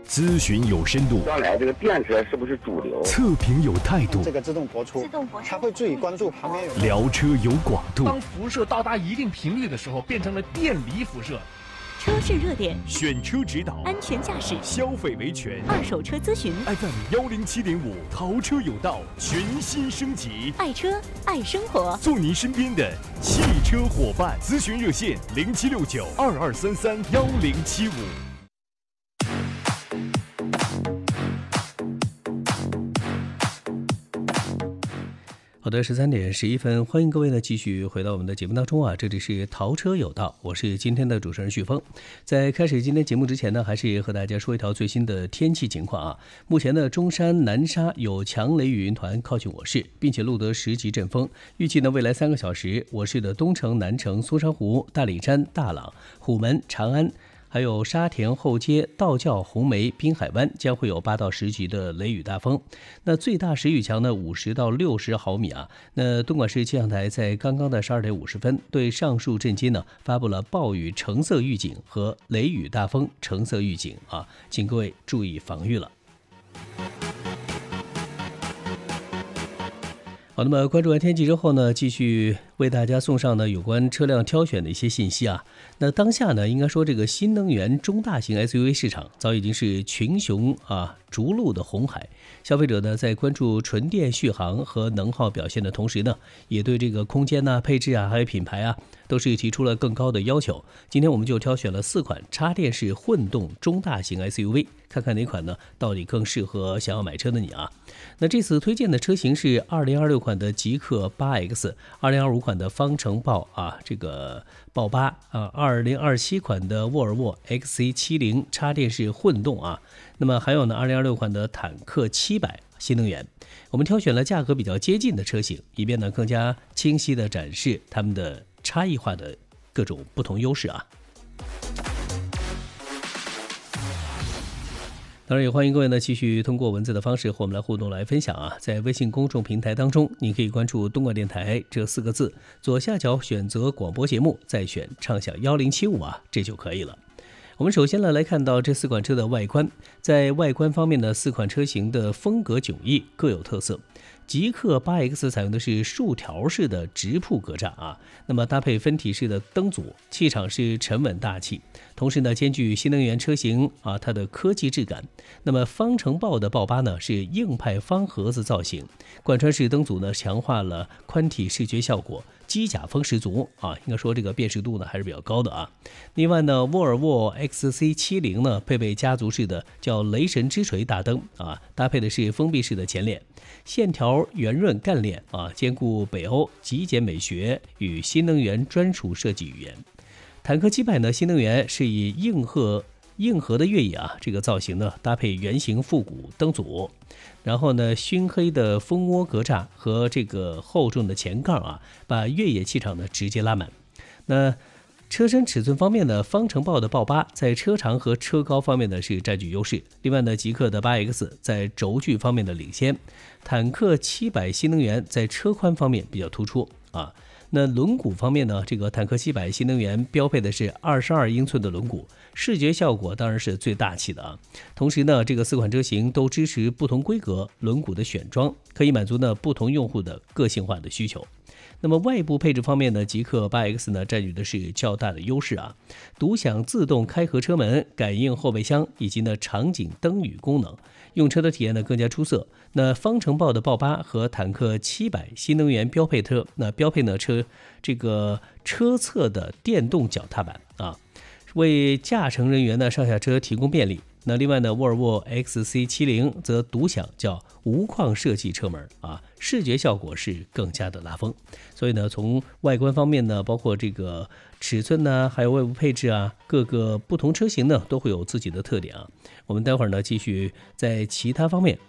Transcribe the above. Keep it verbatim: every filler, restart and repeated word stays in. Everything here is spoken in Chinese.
咨询有深度， 将来这个电车是不是主流？ 测评有态度， 这个自动播出，它会注意关注旁边有。 聊车有广度。 当辐射到达一定频率的时候，变成了电离辐射。 车市热点， 选车指导， 安全驾驶， 消费维权， 二手车咨询。 F M 幺零七点五，淘车有道，全新升级。 爱车爱生活， 做您身边的汽车伙伴。咨询热线零七六九二二三三幺零七五。 好的，十三点十一分，欢迎各位呢继续回到我们的节目当中啊，这里是淘车有道，我是今天的主持人旭峰。在开始今天节目之前呢，还是和大家说一条最新的天气情况啊。目前呢，中山南沙有强雷雨云团靠近我市，并且录得十级阵风。预计呢，未来三个小时，我市的东城、南城、松山湖、大理山、大朗、虎门、长安，还有沙田、后街、道教、红梅、滨海湾将会有八到十级的雷雨大风，那最大时雨强呢五十到六十毫米啊。那东莞市气象台在刚刚的十二点五十分对上述镇街呢发布了暴雨橙色预警和雷雨大风橙色预警啊，请各位注意防御了。好，那么关注完天气之后呢，继续为大家送上呢有关车辆挑选的一些信息啊。那当下呢，应该说这个新能源中大型 S U V 市场早已经是群雄啊逐鹿的红海。消费者呢在关注纯电续航和能耗表现的同时呢，也对这个空间呐、啊、配置啊还有品牌啊都是提出了更高的要求。今天我们就挑选了四款插电式混动中大型 S U V， 看看哪款呢到底更适合想要买车的你啊。那这次推荐的车型是二零二六款的极氪 八 X， 二零二五款的方程豹啊，这个豹八啊，二零二七款的沃尔沃 X C 七十 插电式混动啊，那么还有呢二零二六款的坦克七百新能源。我们挑选了价格比较接近的车型，以便呢更加清晰地展示它们的差异化的各种不同优势啊。当然也欢迎各位呢继续通过文字的方式和我们来互动来分享啊。在微信公众平台当中，你可以关注东莞电台这四个字，左下角选择广播节目，再选畅享一零七五啊，这就可以了。我们首先呢来看到这四款车的外观，在外观方面呢，四款车型的风格迥异，各有特色。极氪 八 X 采用的是竖条式的直瀑格栅啊，那么搭配分体式的灯组，气场是沉稳大气，同时呢兼具新能源车型啊它的科技质感。那么方程豹的豹八呢是硬派方盒子造型，贯穿式灯组呢强化了宽体视觉效果，机甲风十足啊，应该说这个辨识度呢还是比较高的啊。另外呢，沃尔沃 X C 七十 呢配备家族式的叫雷神之锤大灯啊，搭配的是封闭式的前脸，线条圆润干练啊，兼顾北欧极简美学与新能源专属设计语言。坦克七百呢，新能源是以硬核硬核的越野啊这个造型呢，搭配圆形复古灯组，然后呢熏黑的蜂窝格栅和这个厚重的前杠啊，把越野气场呢直接拉满。那车身尺寸方面呢，方程豹的豹八在车长和车高方面呢是占据优势。另外呢，极氪的 八 X 在轴距方面的领先，坦克七百新能源在车宽方面比较突出啊。那轮毂方面呢，这个坦克七百新能源标配的是二十二英寸的轮毂，视觉效果当然是最大气的啊。同时呢，这个四款车型都支持不同规格轮毂的选装，可以满足呢不同用户的个性化的需求。那么外部配置方面呢，极氪 八 X 呢占据的是较大的优势啊，独享自动开合车门、感应后备箱以及呢场景灯语功能，用车的体验呢更加出色。那方程豹的豹八和坦克七百新能源标配车，那标配呢车这个车侧的电动脚踏板啊，为驾乘人员呢上下车提供便利。那另外呢，沃尔沃 X C 七十 则独享叫无框设计车门啊，视觉效果是更加的拉风。所以呢，从外观方面呢，包括这个尺寸呢，还有外部配置啊，各个不同车型呢都会有自己的特点啊。我们待会儿呢继续在其他方面